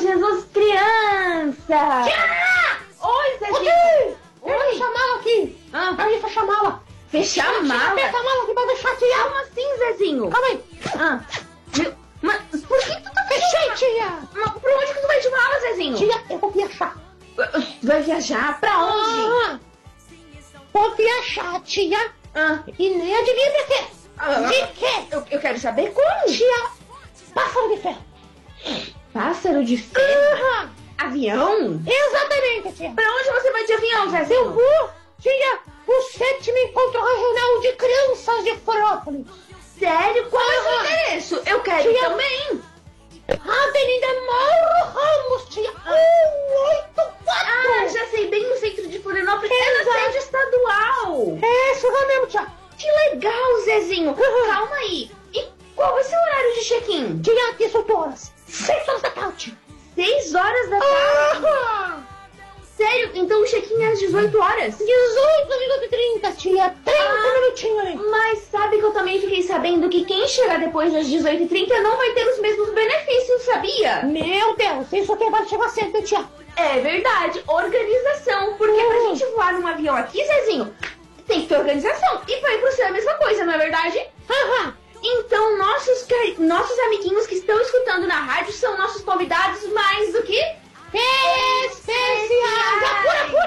Jesus criança! Tia! Oi, Zezinho! Oi! Oi! Eu vou fechar a mala aqui. Pra mim fechar a mala. Fechar a mala? Aperta a mala aqui pra deixar, tia. Como assim, Zezinho? Calma aí. Mas por que tu tá Fechei, fechando? tia. Mas pra onde que tu vai de mala, Zezinho? Tia, eu vou viajar. Vai viajar? Pra onde? Vou viajar, tia. E nem adivinha pra quê? De quê? Eu quero saber como. Tia, pássaro de ferro. Pássaro de ferro? Avião? Exatamente, tia. Pra onde você vai de avião, Zezinho? Eu vou, tia, o 7º Encontro Regional de Crianças de Florianópolis. Sério? Qual é o seu endereço? Eu quero ir também. Avenida Mauro Ramos, tia. 184. Já sei, bem no centro de Florianópolis. É na sede estadual. É isso mesmo, tia. Que legal, Zezinho. Calma aí. E qual vai ser o horário de check-in? Tia, 18 horas. 6 horas da tarde. 6 horas da tarde? Sério? Então o check-in é às 18 horas? 18 minutos e 30, tia. 30 minutinhos aí. Mas sabe que eu também fiquei sabendo que quem chegar depois das 18h30 não vai ter os mesmos benefícios, sabia? Meu Deus, isso aqui vai chegar cedo, tia. É verdade, organização. Porque pra gente voar num avião aqui, Zezinho, tem que ter organização. E pra ir pro céu é a mesma coisa, não é verdade? Então nossos amiguinhos que estão escutando na rádio são nossos convidados mais do que... especiais. Apura, apura.